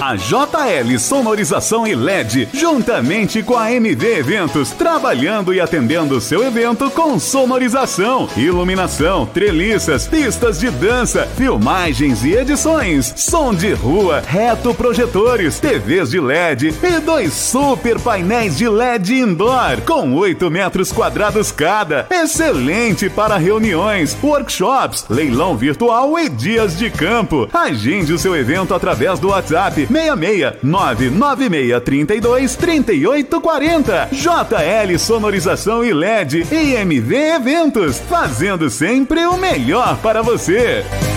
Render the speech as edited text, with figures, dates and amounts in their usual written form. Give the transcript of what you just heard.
A JL Sonorização e LED, juntamente com a MV Eventos, trabalhando e atendendo o seu evento com sonorização, iluminação, treliças, pistas de dança, filmagens e edições, som de rua, reto projetores, TVs de LED e 2 super painéis de LED indoor, com 8 metros quadrados cada. Excelente para reuniões, workshops, leilão virtual e dias de campo. Agende o seu evento através do WhatsApp 66 99632 3840. JL Sonorização e LED e MV Eventos, fazendo sempre o melhor para você.